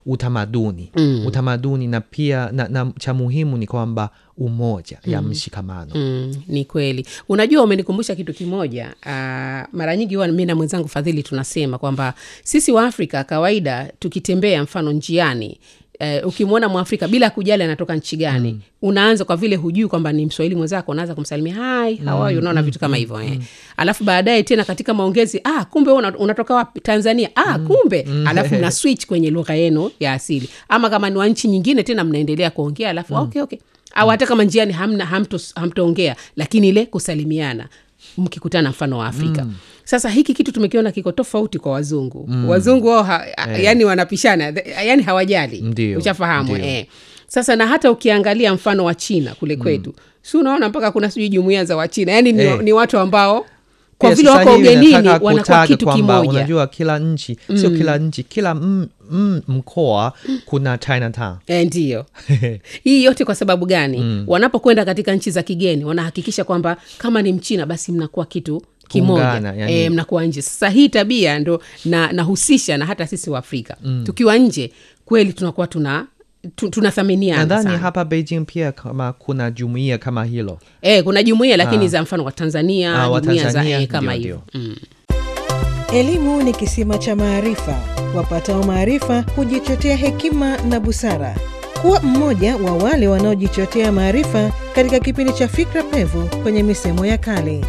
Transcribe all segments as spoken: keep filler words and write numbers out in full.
utamaduni. Mm. Utamaduni na pia na, na cha muhimu ni kwamba umoja mm. ya mshikamano. Mm, ni kweli. Unajua umenikumbusha kitu kimoja. Uh, mara nyingi huwa mimi na mwenzangu Fadhili tunasema kwamba sisi wa Afrika kawaida tukitembea mfano njiani, Uh, ukimwona Mwafrika bila kujali anatoka nchi gani, mm. unaanza kwa vile hujui kwamba ni Mswahili mwenzako, unaanza kumsalimia hi, how are you, unaona vitu kama hivyo eh. Alafu baadaye tena katika maongezi, ah kumbe una, unatoka wapi? Tanzania. Ah kumbe. Alafu na switch kwenye lugha yenu ya asili. Ama kama ni wa nchi nyingine tena mnaendelea kuongea, alafu mm. okay okay. Au hata kama njiani hamna hamto hamtoongea, lakini ile kusalimiana mkikutana mfano wa Afrika. Mm. Sasa hiki kitu tumekiona kiko tofauti kwa wazungu. Mm. Wazungu wao ha, eh. yani wanapishana, yani hawajali. Ndiyo. Ushafahamu eh. Sasa na hata ukiangalia mfano wa China kule kwetu, mm. si unaona mpaka kuna sijui jumuiya za wa China. Yani ni, eh. ni watu ambao kwa yes, vile wako ugenini wanakuwa kitu kimoja. Unajua kila nchi, mm. sio kila nchi, kila m, m, mkoa kuna Chinatown. Eh, ndio. Hii yote kwa sababu gani? Mm. Wanapokwenda katika nchi za kigeni wanahakikisha kwamba kama ni Mchina basi mnakuwa kitu kimoja. Yani... E, mnakuwa nje. Sasa hii tabia ndo na nahusisha na hata sisi wa Afrika. Mm. Tukiwa nje kweli tunakuwa tuna tunathaminiana sana. Nadhani hapa Beijing pia kama kuna jumuiya kama hilo. Eh, kuna jumuiya lakini ah. za mfano kwa Tanzania, ah, jumuiya za eh, kama hiyo. Mm. Elimu ni kisima cha maarifa. Wapatao maarifa hujichotea hekima na busara. Kuwa mmoja wa wale wanaojichotea maarifa katika kipindi cha Fikra Pevu kwenye misemo ya kale.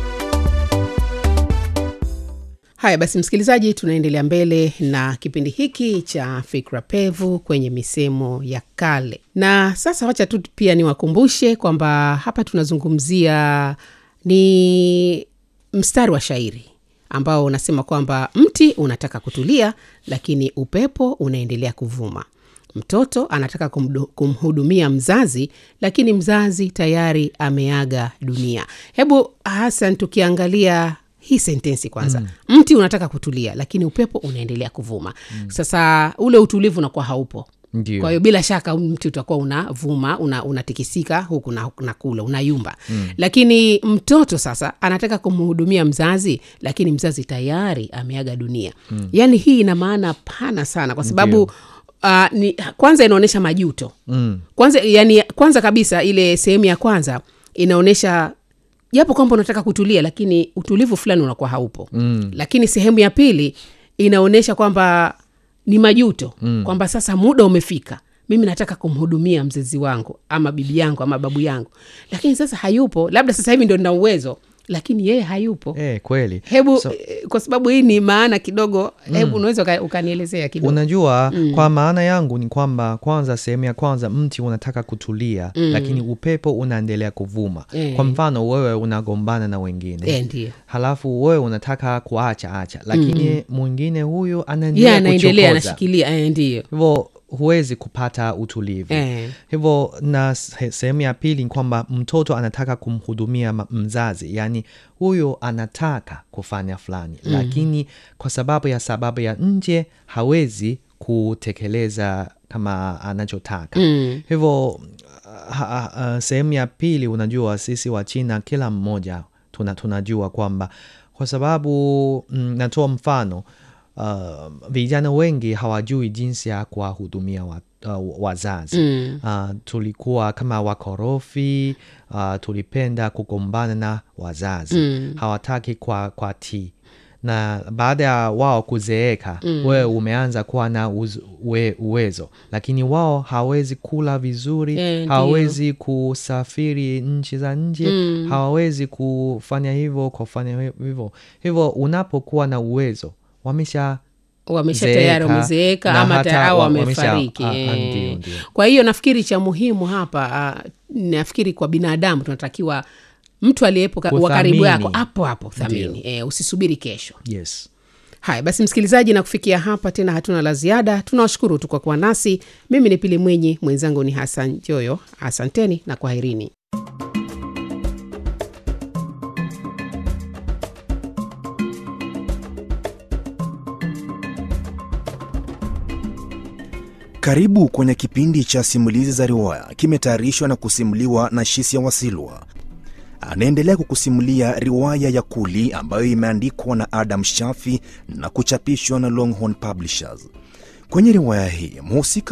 Haya basi msikilizaji, tunaendelea mbele na kipindi hiki cha Fikra Pevu kwenye misemo ya kale. Na sasa wacha tu pia niwakumbushe kwamba hapa tunazungumzia ni mstari wa shairi ambao unasema kwamba mti unataka kutulia lakini upepo unaendelea kuvuma. Mtoto anataka kumdu, kumhudumia mzazi lakini mzazi tayari ameaga dunia. Hebu Hassan tukiangalia hii sentensi kwanza. Mm. Mti unataka kutulia lakini upepo unaendelea kuvuma. Mm. Sasa ule utulivu unakuwa haupo. Ndiyo. Kwa hiyo bila shaka mti utakuwa unavuma, una, unatikisika huku na, na kule, unayumba. Mm. Lakini mtoto sasa anataka kumhudumia mzazi lakini mzazi tayari ameaga dunia. Mm. Yaani hii ina maana pana sana kwa sababu uh, ni, kwanza inaonesha majuto. Mm. Kwanza yani kwanza kabisa ile sehemu ya kwanza inaonesha japo kwamba unataka kutulia lakini utulivu fulani unakuwa haupo. Mm. Lakini sehemu ya pili inaonesha kwamba ni majuto. Mm. Kwamba sasa muda umefika. Mimi nataka kumhudumia mzazi wangu ama bibi yangu ama babu yangu. Lakini sasa hayupo. Labda sasa hivi ndio nina uwezo lakini yeye hayupo. Eh, kweli. Hebu so, kwa sababu hii ni maana kidogo, mm. hebu unaweza ukanielezea kidogo. Unajua mm. kwa maana yangu ni kwamba kwanza sehemu ya kwanza mti unataka kutulia, mm. lakini upepo unaendelea kuvuma. E. Kwa mfano wewe unagombana na wengine. E, ndiyo. Halafu wewe unataka kuacha acha lakini mm. mwingine huyu anaendelea yeah, kuchokoza. Anaendelea anashikilia, eh ndiyo. Hivyo huwezi kupata utulivu. Eh. Hivyo na sehemu ya pili ni kwamba mtoto anataka kumhudumia mzazi, yani huyo anataka kufanya fulani, mm. lakini kwa sababu ya sababu ya nje hawezi kutekeleza kama anachotaka. Mm. Hivyo uh, uh, sehemu ya pili, unajua sisi wa China kila mmoja tuna, tunajua kwamba kwa sababu mm, natoa mfano Uh, vijana wengi hawajui jinsi ya kuwahudumia wa, uh, wazazi. Mm. Uh, tulikuwa kama wakorofi, uh, tulipenda kugombana na wazazi. Mm. Hawataki kwa, kwa tii. Na baada ya wao kuzeeka, mm. wewe umeanza kuwa na uz, we, uwezo. Lakini wao hawezi kula vizuri, e, hawezi kusafiri nchi za nje, mm. hawezi kufanya hivyo, kufanya hivyo. Hivyo unapokuwa na uwezo, wamesha wamesha tayari wamezeeka ama tayari wamefariki. Kwa hiyo nafikiri cha muhimu hapa, uh, nafikiri kwa binadamu tunatakiwa mtu aliyepo wa karibu yako hapo hapo thamini. Eh, usisubiri kesho. Yes. Haya basi msikilizaji, na kufikia hapa tena hatuna la ziada. Tunawashukuru tu kwa kuwa nasi. Mimi ni Pili Mwenyi, mwenzangu ni Hassan Joyo. Asanteni na kwaherini. Karibu kwenye kipindi cha simulizi za riwaya, kimetayarishwa na kusimuliwa na Shisia Wasilwa. Anaendelea kukusimulia riwaya ya Kuli ambayo imeandikwa na Adam Shafi na kuchapishwa na Longhorn Publishers. Kwenye riwaya hii mhusika